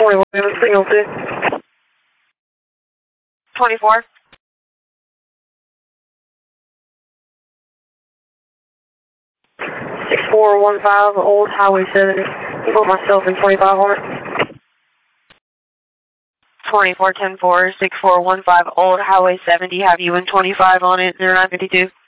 21, signal 2. 24. 6415 Old Highway 70. Put myself in 2500. 24, 10-4, 6415 Old Highway 70. Have you in 25 on it, 0952.